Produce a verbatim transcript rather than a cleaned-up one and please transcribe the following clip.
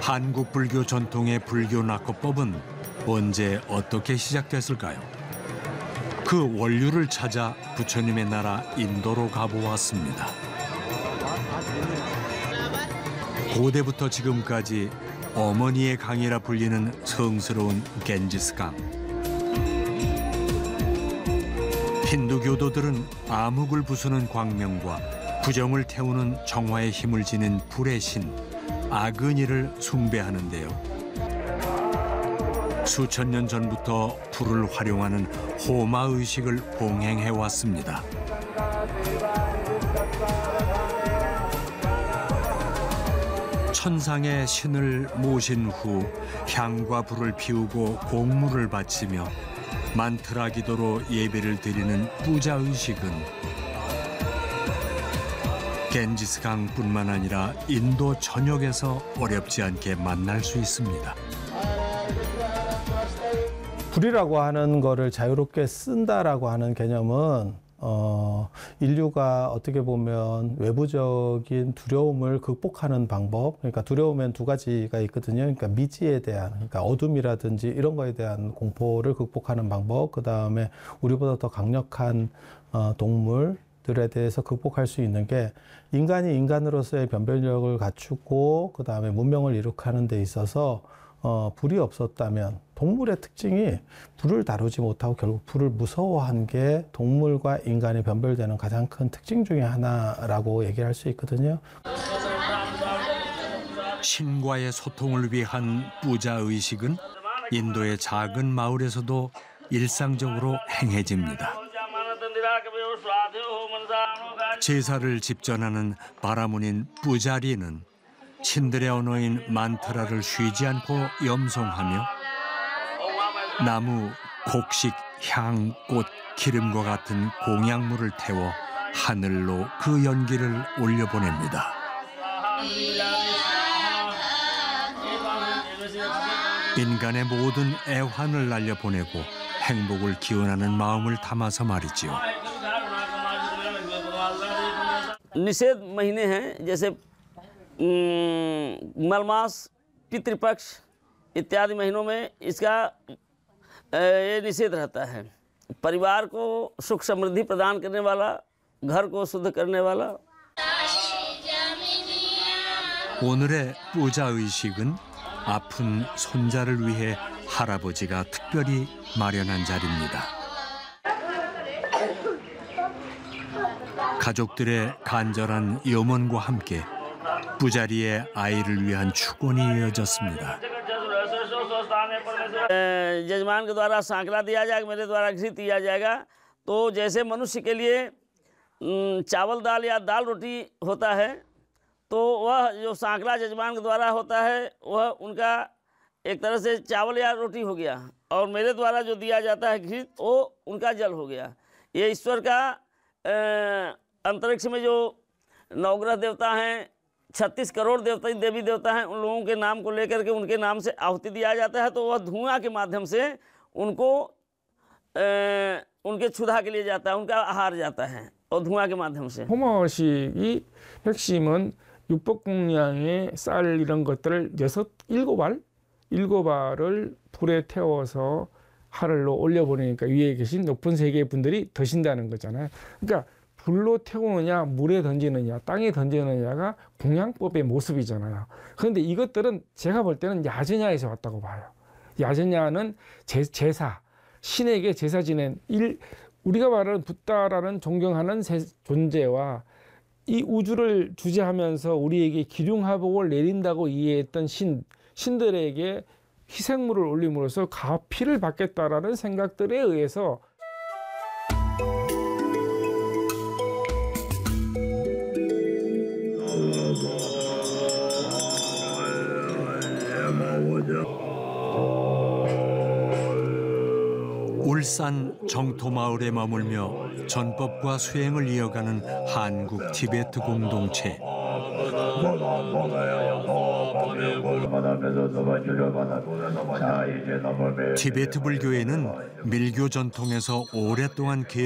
한국 불교 전통의 불교 낙호법은 언제 어떻게 시작됐을까요? 그 원류를 찾아 부처님의 나라 인도로 가보았습니다. 고대부터 지금까지 어머니의 강이라 불리는 성스러운 겐지스강. 힌두 교도들은 암흑을 부수는 광명과 부정을 태우는 정화의 힘을 지닌 불의 신 아그니를 숭배하는데요. 수천 년 전부터 불을 활용하는 호마 의식을 봉행해 왔습니다. 천상의 신을 모신 후 향과 불을 피우고 공물을 바치며 만트라 기도로 예배를 드리는 뿌자 의식은 겐지스강뿐만 아니라 인도 전역에서 어렵지 않게 만날 수 있습니다. 불이라고 하는 거를 자유롭게 쓴다라고 하는 개념은 어, 인류가 어떻게 보면 외부적인 두려움을 극복하는 방법, 그러니까 두려움엔 두 가지가 있거든요. 그러니까 미지에 대한, 그러니까 어둠이라든지 이런 거에 대한 공포를 극복하는 방법, 그 다음에 우리보다 더 강력한 어, 동물들에 대해서 극복할 수 있는 게 인간이 인간으로서의 변별력을 갖추고 그 다음에 문명을 이룩하는 데 있어서 어, 불이 없었다면 동물의 특징이 불을 다루지 못하고 결국 불을 무서워한 게 동물과 인간이 변별되는 가장 큰 특징 중에 하나라고 얘기를 할 수 있거든요. 신과의 소통을 위한 뿌자 의식은 인도의 작은 마을에서도 일상적으로 행해집니다. 제사를 집전하는 바라문인 뿌자리는 신들의 언어인 만트라를 쉬지 않고 염송하며 나무, 곡식, 향, 꽃, 기름과 같은 공약물을 태워 하늘로 그 연기를 올려보냅니다. 인간의 모든 애환을 날려보내고 행복을 기원하는 마음을 담아서 말이지요. निषेध महीने हैं जैसे मलमास पितृपक्ष इत्यादि महीनों में इसका ये निषेध रहता है। परिवार को सुख समृद्धि प्रदान करने वाला, घर को शुद्ध करने वाला। 오늘의 뿌자 의식은 아픈 손자를 위해 할아버지가 특별히 마련한 자리입니다. 가족들의 간절한 염원과 함께 뿌자리의 아이를 위한 축원이 이어졌습니다. जजमान के द्वारा सांकला दिया जाएगा, मेरे द्वारा घृत दिया जाएगा। तो जैसे मनुष्य के लिए चावल दाल या दाल रोटी होता है, तो वह जो सांकला जजमान के द्वारा होता है वह उनका एक तरह से चावल या रोटी हो गया, और मेरे द्वारा जो दिया जाता है घृत वो उनका जल हो गया। ये ईश्वर का अंतरिक्ष में जो नवग्रह देवता हैं, छत्तीस करोड़ देवता देवी देवता हैं, उन लोगों के नाम को लेकर के उनके नाम से आहुति दिया जाता है। तो वह धुआं के माध्यम से उनको ए, उनके क्षुधा के लिए जाता है, उनका आहार जाता है, और धुआं के माध्यम से। 호마의식이 핵심은 육법공양의 쌀 이런 것들을 여섯 일곱 알 일곱 알을 불에 태워서 하늘로 올려보내니까 위에 계신 높은 세계의 분들이 드신다는 거잖아요. 그러니까 불로 태우느냐, 물에 던지느냐, 땅에 던지느냐가 공양법의 모습이잖아요. 그런데 이것들은 제가 볼 때는 야전야에서 왔다고 봐요. 야전야는 제, 제사, 신에게 제사 지낸 일, 우리가 말하는 붓다라는 존경하는 세, 존재와 이 우주를 주재하면서 우리에게 기륭하복을 내린다고 이해했던 신, 신들에게 희생물을 올림으로써 가피를 받겠다라는 생각들에 의해서 울산 정토마을에 머물며 전법과 수행을 이어가는 한국 티베트 공동체. 티베트 불교에는 밀교 전통에서 오랫동안